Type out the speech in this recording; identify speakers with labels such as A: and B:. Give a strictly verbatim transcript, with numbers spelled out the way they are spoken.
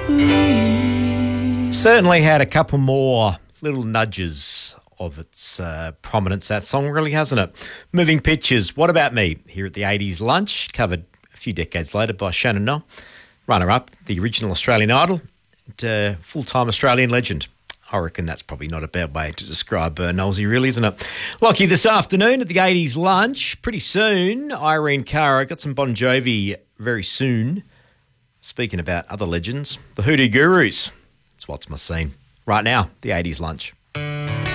A: Certainly had a couple more little nudges of its uh, prominence, that song, really, hasn't it? Moving Pictures, What About Me, here at the eighties Lunch, covered a few decades later by Shannon Noll, runner-up, the original Australian Idol, and, uh, full-time Australian legend. I reckon that's probably not a bad way to describe uh, Knowlesy, really, isn't it? Lockie, this afternoon at the eighties Lunch, pretty soon, Irene Cara, got some Bon Jovi very soon. Speaking about other legends, the Hoodoo Gurus. It's What's My Scene. Right now, the eighties Lunch.